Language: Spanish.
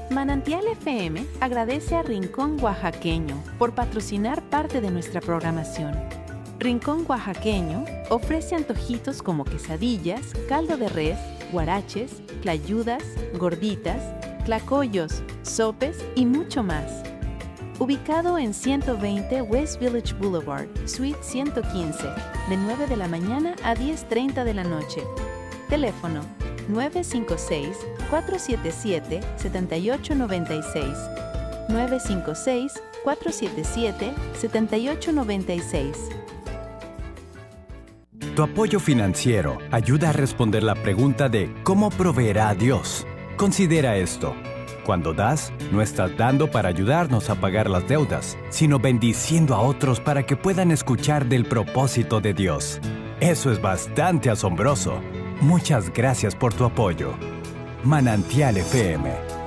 Manantial FM agradece a Rincón Oaxaqueño por patrocinar parte de nuestra programación. Rincón Oaxaqueño ofrece antojitos como quesadillas, caldo de res, huaraches, tlayudas, gorditas, tlacoyos, sopes y mucho más. Ubicado en 120 West Village Boulevard, Suite 115, de 9 de la mañana a 10:30 de la noche. Teléfono 956-477-7896. 956-477-7896. Tu apoyo financiero ayuda a responder la pregunta de ¿cómo proveerá Dios? Considera esto. Cuando das, no estás dando para ayudarnos a pagar las deudas, sino bendiciendo a otros para que puedan escuchar del propósito de Dios. Eso es bastante asombroso. Muchas gracias por tu apoyo. Manantial FM.